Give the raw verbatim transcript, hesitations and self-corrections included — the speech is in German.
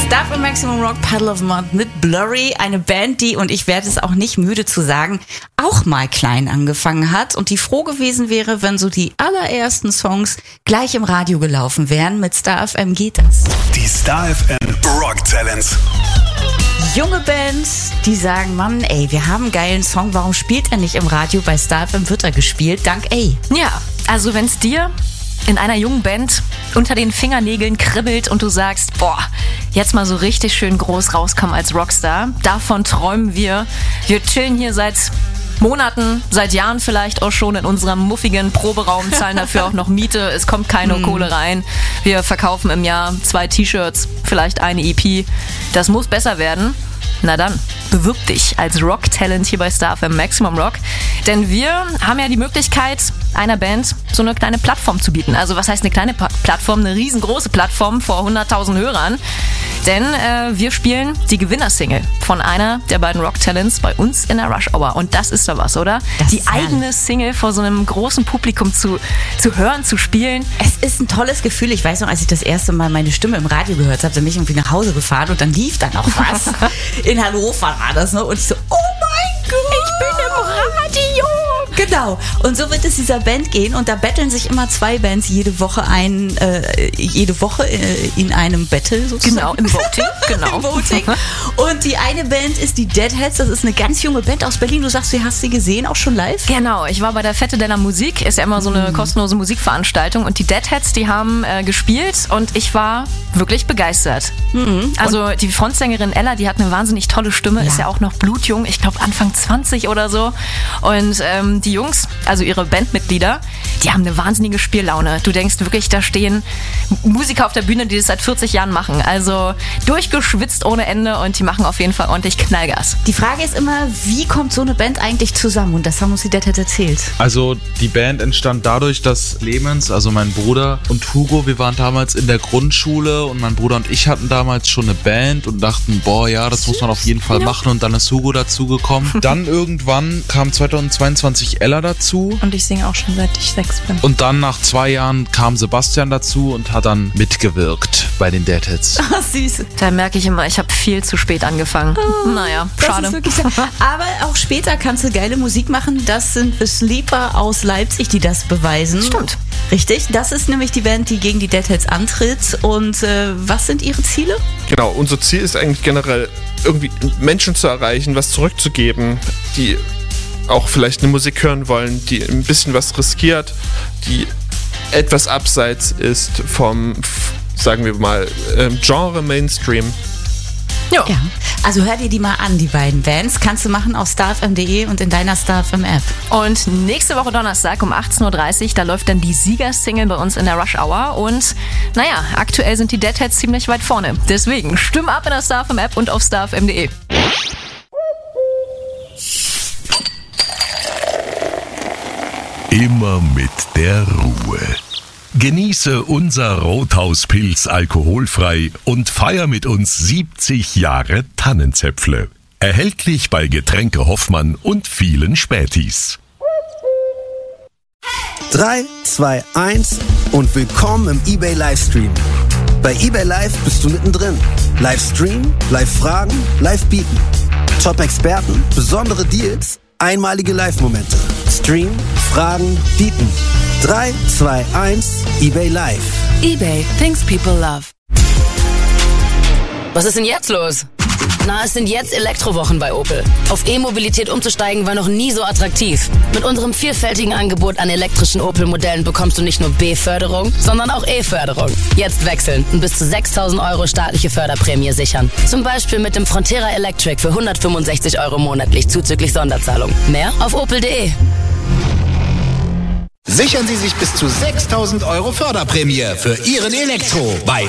Star F M Maximum Rock, Puddle of Mud mit Blurry, eine Band, die, und ich werde es auch nicht müde zu sagen, auch mal klein angefangen hat und die froh gewesen wäre, wenn so die allerersten Songs gleich im Radio gelaufen wären. Mit Star F M geht das. Die Star F M Rock Talents. Junge Bands, die sagen, Mann, ey, wir haben einen geilen Song, warum spielt er nicht im Radio? Bei Star F M wird er gespielt, dank A. Ja, also wenn es dir in einer jungen Band unter den Fingernägeln kribbelt und du sagst, boah, jetzt mal so richtig schön groß rauskommen als Rockstar, davon träumen wir. Wir chillen hier seit Monaten, seit Jahren vielleicht auch schon in unserem muffigen Proberaum, zahlen dafür auch noch Miete, es kommt keine mm. Kohle rein. Wir verkaufen im Jahr zwei T-Shirts, vielleicht eine E P. Das muss besser werden. Na dann, bewirb dich als Rock-Talent hier bei Star F M Maximum Rock. Denn wir haben ja die Möglichkeit, einer Band so eine kleine Plattform zu bieten. Also was heißt eine kleine pa- Plattform? Eine riesengroße Plattform vor hunderttausend Hörern. Denn äh, wir spielen die Gewinnersingle von einer der beiden Rock-Talents bei uns in der Rush Hour. Und das ist doch was, oder? Das die ist eigene herrlich. Single vor so einem großen Publikum zu, zu hören, zu spielen. Es ist ein tolles Gefühl. Ich weiß noch, als ich das erste Mal meine Stimme im Radio gehört habe, bin ich irgendwie nach Hause gefahren und dann lief dann auch was. In Hannover war das, ne? Und ich so, oh mein Gott, ich bin im Radio. Genau. Und so wird es dieser Band gehen. Und da betteln sich immer zwei Bands jede Woche ein, äh, jede Woche äh, in einem Battle sozusagen. Genau, im Voting. Genau. Im Voting. Und die eine Band ist die Deadheads. Das ist eine ganz junge Band aus Berlin. Du sagst, du hast sie gesehen, auch schon live? Genau, ich war bei der Fette deiner Musik, ist ja immer so eine kostenlose Musikveranstaltung und die Deadheads, die haben äh, gespielt und ich war wirklich begeistert. Mhm. Also die Frontsängerin Ella, die hat eine wahnsinnig tolle Stimme, Ja. ist ja auch noch blutjung, ich glaube Anfang zwanzig oder so. Und ähm, die Jungs, also ihre Bandmitglieder, die haben eine wahnsinnige Spiellaune. Du denkst wirklich, da stehen Musiker auf der Bühne, die das seit vierzig Jahren machen. Also durchgeschwitzt ohne Ende und die machen auf jeden Fall ordentlich Knallgas. Die Frage ist immer, wie kommt so eine Band eigentlich zusammen? Und das haben uns die Deadheads erzählt. Also die Band entstand dadurch, dass Clemens, also mein Bruder und Hugo, wir waren damals in der Grundschule und mein Bruder und ich hatten damals schon eine Band und dachten, boah, ja, das muss man auf jeden Fall machen und dann ist Hugo dazugekommen. Dann irgendwann kam zweitausendzweiundzwanzig Ella dazu Und ich singe auch schon seit ich sechs bin. und dann nach zwei Jahren kam Sebastian dazu und hat dann mitgewirkt bei den Deadheads. Ach, süß. Da merke ich immer, ich habe viel zu spät angefangen. Naja, Das schade. ist wirklich so. Aber auch später kannst du geile Musik machen. Das sind The Sleeper aus Leipzig, die das beweisen. Stimmt. Richtig. Das ist nämlich die Band, die gegen die Deadheads antritt. Und äh, was sind ihre Ziele? Genau, unser Ziel ist eigentlich generell irgendwie Menschen zu erreichen, was zurückzugeben, die auch vielleicht eine Musik hören wollen, die ein bisschen was riskiert, die etwas abseits ist vom, sagen wir mal, ähm, Genre Mainstream. Ja. Ja. Also hör dir die mal an, die beiden Bands. Kannst du machen auf star f m punkt d e und in deiner Star F M App. Und nächste Woche Donnerstag um achtzehn Uhr dreißig, da läuft dann die Siegersingle bei uns in der Rush Hour. Und naja, aktuell sind die Deadheads ziemlich weit vorne. Deswegen stimm ab in der Star F M App und auf star f m punkt d e. Immer mit der Ruhe. Genieße unser Rothauspilz alkoholfrei und feier mit uns siebzig Jahre Tannenzäpfle. Erhältlich bei Getränke Hoffmann und vielen Spätis. drei, zwei, eins und willkommen im eBay Livestream. Bei eBay Live bist du mittendrin. Livestream, Live-Fragen, Live-Bieten. Top-Experten, besondere Deals, einmalige Live-Momente. Stream, Fragen, Bieten. drei, zwei, eins, eBay Live. eBay, things people love. Was ist denn jetzt los? Na, es sind jetzt Elektrowochen bei Opel. Auf E-Mobilität umzusteigen war noch nie so attraktiv. Mit unserem vielfältigen Angebot an elektrischen Opel-Modellen bekommst du nicht nur B-Förderung, sondern auch E-Förderung. Jetzt wechseln und bis zu sechstausend Euro staatliche Förderprämie sichern. Zum Beispiel mit dem Frontera Electric für hundertfünfundsechzig Euro monatlich zuzüglich Sonderzahlung. Mehr auf opel punkt de. Sichern Sie sich bis zu sechstausend Euro Förderprämie für Ihren Elektro bei